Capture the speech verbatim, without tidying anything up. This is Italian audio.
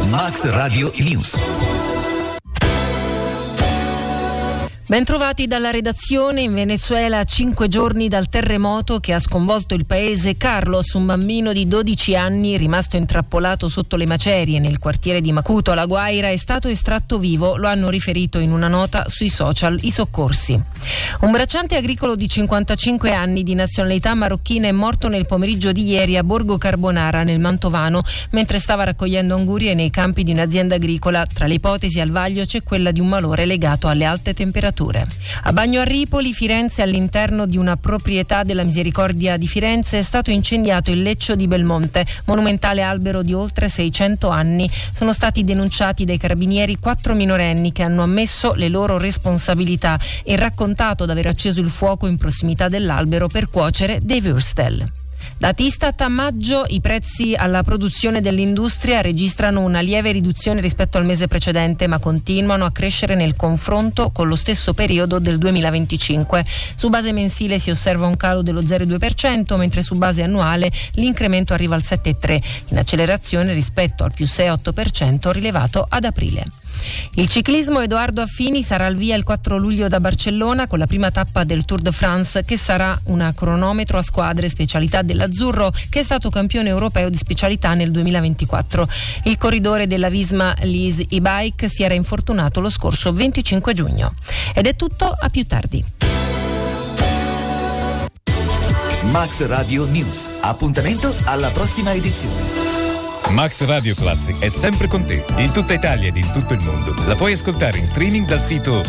Max Radio News. Bentrovati dalla redazione. In Venezuela, a cinque giorni dal terremoto che ha sconvolto il paese, Carlos, un bambino di dodici anni rimasto intrappolato sotto le macerie nel quartiere di Macuto, La Guaira, è stato estratto vivo, lo hanno riferito in una nota sui social i soccorsi. Un bracciante agricolo di cinquantacinque anni di nazionalità marocchina è morto nel pomeriggio di ieri a Borgo Carbonara, nel Mantovano, mentre stava raccogliendo angurie nei campi di un'azienda agricola. Tra le ipotesi al vaglio c'è quella di un malore legato alle alte temperature. A Bagno a Ripoli, Firenze, all'interno di una proprietà della Misericordia di Firenze è stato incendiato il Leccio di Belmonte, monumentale albero di oltre seicento anni. Sono stati denunciati dai carabinieri quattro minorenni che hanno ammesso le loro responsabilità e raccontato d'aver acceso il fuoco in prossimità dell'albero per cuocere dei würstel. Da Tistat, a maggio i prezzi alla produzione dell'industria registrano una lieve riduzione rispetto al mese precedente, ma continuano a crescere nel confronto con lo stesso periodo del duemilaventicinque. Su base mensile si osserva un calo dello zero virgola due per cento, mentre su base annuale l'incremento arriva al sette virgola tre per cento, in accelerazione rispetto al più sei virgola otto per cento rilevato ad aprile. Il ciclismo, Edoardo Affini sarà al via il quattro luglio da Barcellona con la prima tappa del Tour de France, che sarà una cronometro a squadre, specialità dell'azzurro, che è stato campione europeo di specialità nel duemilaventiquattro. Il corridore della Visma Lease e-Bike si era infortunato lo scorso venticinque giugno. Ed è tutto, a più tardi. Max Radio News. Appuntamento alla prossima edizione. Max Radio Classic è sempre con te, in tutta Italia ed in tutto il mondo. La puoi ascoltare in streaming dal sito